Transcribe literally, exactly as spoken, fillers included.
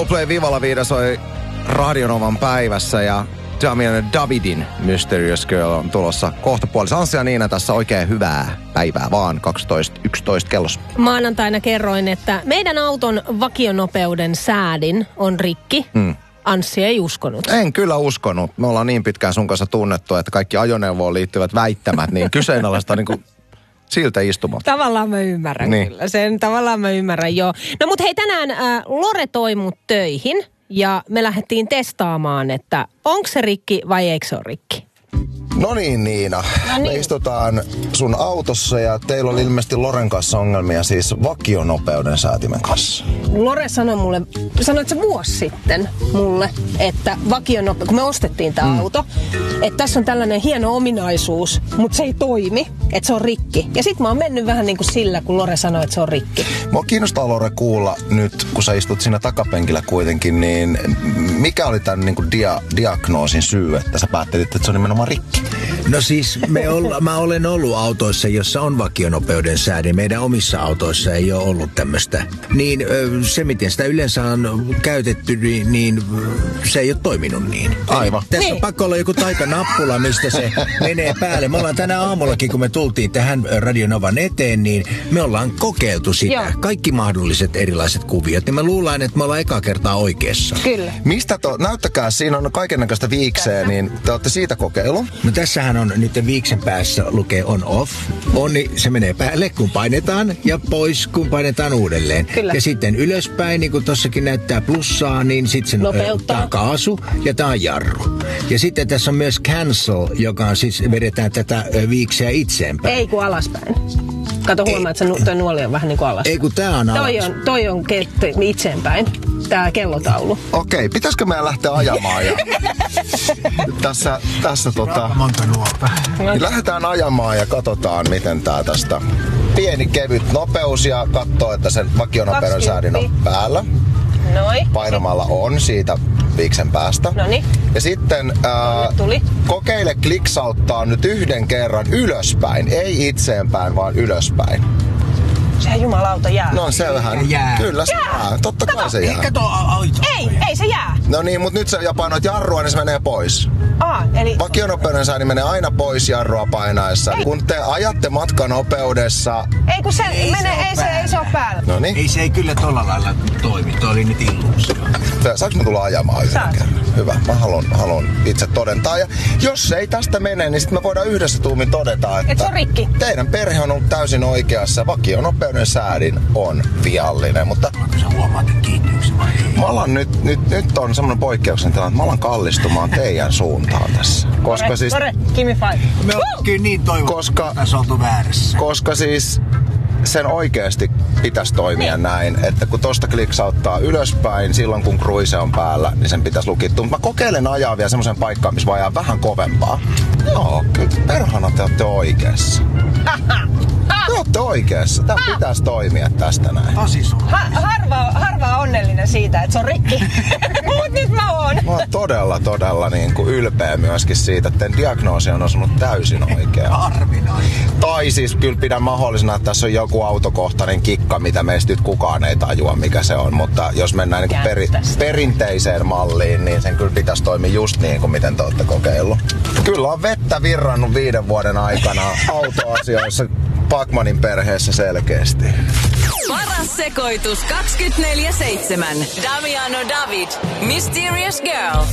Coldplay Vivala Vida soi Radionovan päivässä ja Damian Davidin Mysterious Girl on tulossa kohta puolissa. Anssi ja Niina tässä oikein hyvää päivää vaan kaksitoista yksitoista kellossa. Maanantaina kerroin, että meidän auton vakionopeuden säädin on rikki. Mm. Anssi ei uskonut. En kyllä uskonut. Me ollaan niin pitkään sun kanssa tunnettu, että kaikki ajoneuvoon liittyvät väittämät, niin kyseenalaista niin kuin siltä istumalta. Tavallaan mä ymmärrän niin. Kyllä. Sen tavallaan mä ymmärrän, joo. No mut hei, tänään äh, Lore toi mut töihin ja me lähdettiin testaamaan, että onko se rikki vai eikö se ole rikki. No niin, Niina. No niin. Me istutaan sun autossa ja teillä oli ilmeisesti Loren kanssa ongelmia siis vakionopeuden säätimen kanssa. Lore sanoi mulle, sanoit se vuosi sitten mulle, että vakionopeus, kun me ostettiin tää mm. auto, että tässä on tällainen hieno ominaisuus, mutta se ei toimi, että se on rikki. Ja sit mä oon mennyt vähän niin kuin sillä, kun Lore sanoi, että se on rikki. Mua kiinnostaa, Lore, kuulla nyt, kun sä istut siinä takapenkillä kuitenkin, niin mikä oli tämän niin kuin dia- diagnoosin syy, että sä päättelit, että se on nimenomaan rikki? No siis me olla, mä olen ollut autoissa, jossa on vakionopeuden säädin. Meidän omissa autoissa ei ole ollut tämmöistä. Niin se, miten sitä yleensä on käytetty, niin, niin se ei ole toiminut niin. Aivan. Eli tässä niin. On pakko olla joku taikanappula, mistä se menee päälle. Me ollaan tänä aamullakin, kun me tultiin tähän Radionovan eteen, niin me ollaan kokeiltu sitä. Joo. Kaikki mahdolliset erilaiset kuviot. Niin mä luulen, että me ollaan eka kertaa oikeassa. Kyllä. Mistä to, näyttäkää, siinä on kaikennäköistä viikseä, niin te olette siitä kokeillut? No tässähän on nyt viiksen päässä lukee on off. On, niin se menee päälle, kun painetaan, ja pois, kun painetaan uudelleen. Kyllä. Ja sitten ylöspäin, niin kun tossakin näyttää plussaa, niin sitten se nopeuttaa. Tää on kaasu ja tää on jarru. Ja sitten tässä on myös cancel, joka on siis, vedetään tätä viikseä itseenpäin. Ei kun alaspäin. Kato, huomaa, että se tuo nuoli on vähän niin kuin alaspäin. Ei kun tää on alas. Toi on, toi on ke- itseenpäin. Tää kellotaulu. Okei, pitäisikö meidän lähteä ajamaan? Ja tässä, tässä tota... monta nuolta. Niin lähdetään ajamaan ja katsotaan, miten tää tästä... Pieni kevyt nopeus ja katsoo, että sen vakionopeuden säädin on päällä. Noi. Painamalla on siitä viiksen päästä. Noniin. Ja sitten ää, tuli. kokeile kliksauttaa nyt yhden kerran ylöspäin. Ei itseenpäin, vaan ylöspäin. Sehän jumalauta jää. No se vähän. Jää. Kyllä se jää. jää. Totta kai se jää. Kato, ei, ei se jää. No niin, mutta nyt sä ja painoit jarrua, niin se menee pois. Aa, eli... Vakionopeuden sääni menee aina pois jarrua painaessa. Ei. Kun te ajatte matkanopeudessa... Ei kun se ei menee, se ei se, ei se ole päällä. No niin. Ei se ei kyllä tolla lailla toimi. Tuo oli nyt illuusio. Saanko mä tulla ajamaan yhden kerran? Hyvä. Mä haluan, haluan itse todentaa. Ja jos ei tästä mene, niin sitten me voidaan yhdessä tuumin todeta, että... Et se on rikki. Teidän perhe on ollut täysin oikeassa. Vakionopeuden säädin on viallinen, mutta... Voinko sä huomaat, että kiintyykö vai ei? Mä alan nyt, nyt, nyt on semmoinen poikkeuksellinen tilanne, että mä alan kallistumaan teidän suuntaan tässä. Koska Lore, siis... Lore, give me five. Me on kyllä niin toivottu, koska, että tässä oltu väärässä. Koska siis sen oikeasti pitäisi toimia näin, että kun tosta kliksauttaa ylöspäin silloin kun cruise on päällä, niin sen pitäisi lukittua. Mutta mä kokeilen ajaa vielä semmoisen paikkaan, missä voi ajaa vähän kovempaa. Joo, kyllä perhana te olette oikeassa. Te olette oikeassa. Tämä pitäisi toimia tästä näin. Tosi sulla. Ha- harva, harva on onnellinen siitä, että se on rikki. Mut nyt mä oon. Mä oon todella, todella niin kuin ylpeä myöskin siitä, että diagnoosi on osunut täysin oikein. Harvinainen. Tai siis kyllä pidän mahdollisena, että tässä on joku autokohtainen kikka, mitä meistä nyt kukaan ei tajua, mikä se on. Mutta jos mennään niin kuin peri- perinteiseen malliin, niin sen kyllä pitäisi toimia just niin kuin miten te olette kokeillut. Kyllä on vettä virrannut viiden vuoden aikana autoasioissa Backmanin perheessä selkeästi. Paras sekoitus kaksikymmentäneljä seitsemän. Damiano David, Mysterious Girl.